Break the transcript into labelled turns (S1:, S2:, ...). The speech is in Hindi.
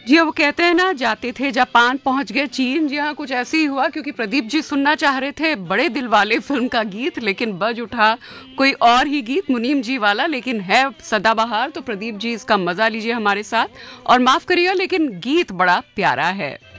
S1: जी हाँ, वो कहते हैं ना, जाते थे जापान पहुंच गए चीन। जी हाँ, कुछ ऐसे ही हुआ, क्योंकि प्रदीप जी सुनना चाह रहे थे बड़े दिल वाले फिल्म का गीत, लेकिन बज उठा कोई और ही गीत मुनीम जी वाला। लेकिन है सदाबहार, तो प्रदीप जी इसका मजा लीजिए हमारे साथ। और माफ करिएगा, लेकिन गीत बड़ा प्यारा है।